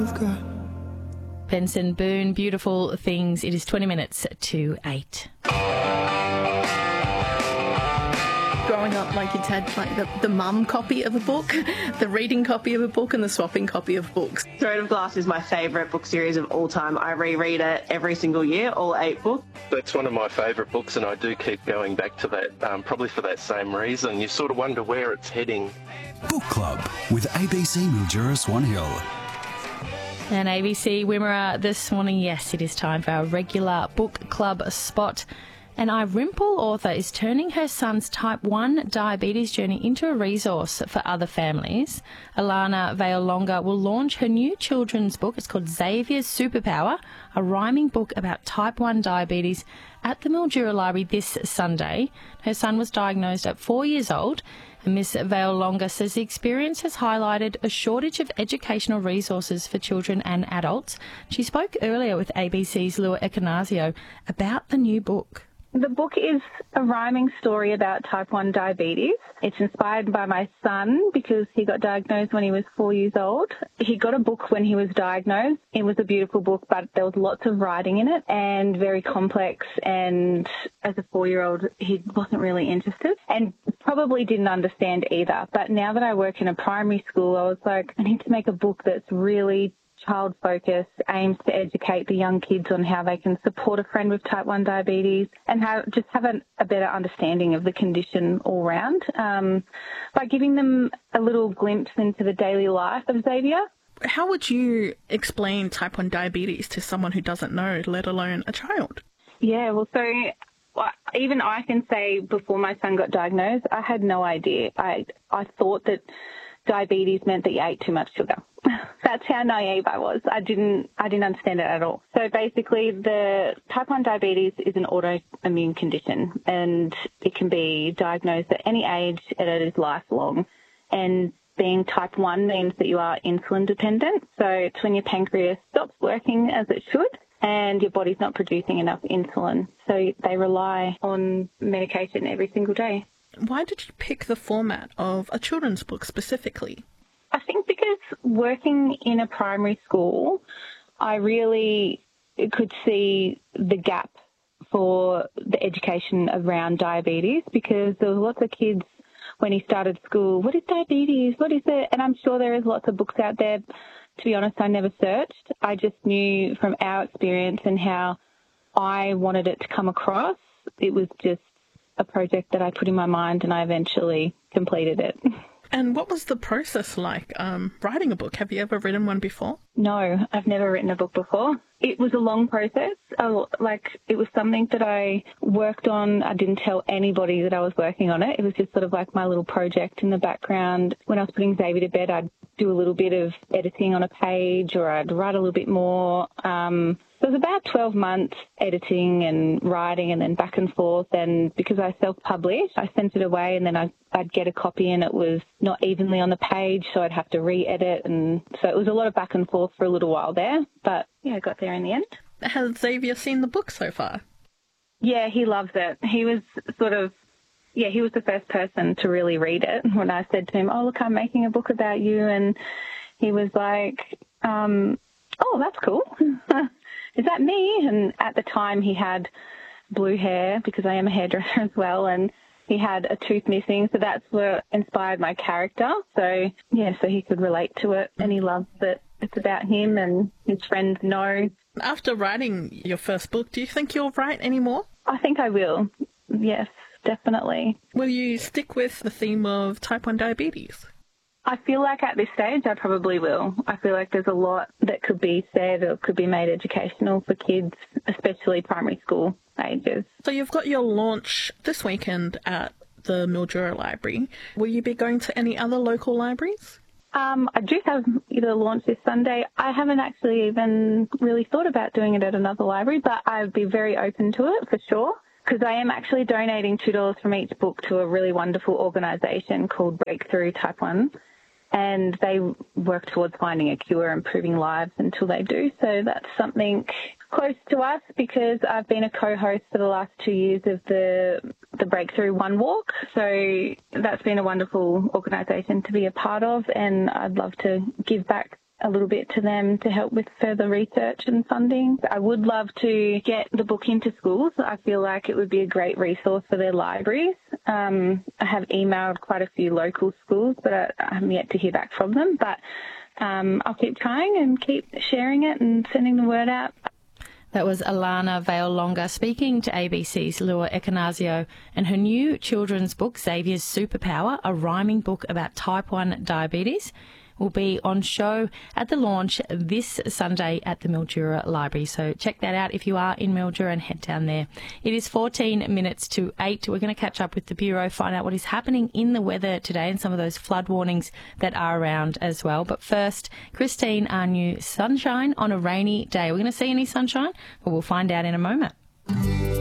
Benson Boone, Beautiful Things. It is 20 minutes to 8. Growing up, my kids had like the mum copy of a book, the reading copy of a book, and the swapping copy of books. Throne of Glass is my favourite book series of all time. I reread it every single year, all 8 books. That's one of my favourite books, and I do keep going back to that, probably for that same reason. You sort of wonder where it's heading. Book Club with ABC Mildura Swan Hill. And ABC Wimmera this morning, yes, it is time for our regular book club spot. An Irimple author is turning her son's type 1 diabetes journey into a resource for other families. Alana Vayolonga will launch her new children's book. It's called Xavier's Superpower, a rhyming book about type 1 diabetes at the Mildura Library this Sunday. Her son was diagnosed at 4 years old. And Ms. Vayolonga says the experience has highlighted a shortage of educational resources for children and adults. She spoke earlier with ABC's Lua Ekanasio about the new book. The book is a rhyming story about type 1 diabetes. It's inspired by my son because he got diagnosed when he was 4 years old. He got a book when he was diagnosed. It was a beautiful book, but there was lots of writing in it and very complex. And as a 4-year-old, he wasn't really interested and probably didn't understand either. But now that I work in a primary school, I was like, I need to make a book that's really child focused, aims to educate the young kids on how they can support a friend with type 1 diabetes and just have a better understanding of the condition all round, by giving them a little glimpse into the daily life of Xavier. How would you explain type 1 diabetes to someone who doesn't know, let alone a child? Yeah, well, so even I can say before my son got diagnosed, I had no idea. I thought that diabetes meant that you ate too much sugar. That's how naive I was. I didn't understand it at all. So basically, the type 1 diabetes is an autoimmune condition, and it can be diagnosed at any age, and it is lifelong. And being type 1 means that you are insulin dependent. So it's when your pancreas stops working as it should and your body's not producing enough insulin. So they rely on medication every single day. Why did you pick the format of a children's book specifically? I think because working in a primary school, I really could see the gap for the education around diabetes, because there was lots of kids when he started school, what is diabetes? What is it? And I'm sure there is lots of books out there. To be honest, I never searched. I just knew from our experience and how I wanted it to come across. It was just a project that I put in my mind, and I eventually completed it. And what was the process like writing a book? Have you ever written one before? No, I've never written a book before. It was a long process. It was something that I worked on. I didn't tell anybody that I was working on it. It was just sort of like my little project in the background. When I was putting Xavier to bed, I'd do a little bit of editing on a page, or I'd write a little bit more. It was about 12 months editing and writing and then back and forth. And because I self-published, I sent it away, and then I'd get a copy and it was not evenly on the page, so I'd have to re-edit. And so it was a lot of back and forth for a little while there. But yeah, I got there in the end. Has Xavier seen the book so far? Yeah, he loves it. He was he was the first person to really read it when I said to him, oh, look, I'm making a book about you. And he was like, oh, that's cool. Is that me? And at the time he had blue hair, because I am a hairdresser as well, and he had a tooth missing. So that's what inspired my character. So, yeah, so he could relate to it, and he loves that it's about him and his friends know. After writing your first book, do you think you'll write any more? I think I will. Yes, definitely. Will you stick with the theme of type 1 diabetes? I feel like at this stage I probably will. I feel like there's a lot that could be said or could be made educational for kids, especially primary school ages. So you've got your launch this weekend at the Mildura Library. Will you be going to any other local libraries? I do have the launch this Sunday. I haven't actually even really thought about doing it at another library, but I'd be very open to it for sure, because I am actually donating $2 from each book to a really wonderful organisation called Breakthrough Type 1. And they work towards finding a cure and improving lives until they do. So that's something close to us, because I've been a co-host for the last 2 years of the Breakthrough One Walk. So that's been a wonderful organisation to be a part of, and I'd love to give back a little bit to them to help with further research and funding. I would love to get the book into schools. I feel like it would be a great resource for their libraries. I have emailed quite a few local schools, but I haven't yet to hear back from them. But I'll keep trying and keep sharing it and sending the word out. That was Alana Vale-Longa speaking to ABC's Lua Ekanasio, and her new children's book, Xavier's Superpower, a rhyming book about type 1 diabetes, will be on show at the launch this Sunday at the Mildura Library. So check that out if you are in Mildura and head down there. It is 14 minutes to 8. We're going to catch up with the Bureau, find out what is happening in the weather today and some of those flood warnings that are around as well. But first, Christine, our new sunshine on a rainy day. We're going to see any sunshine? Well, we'll find out in a moment.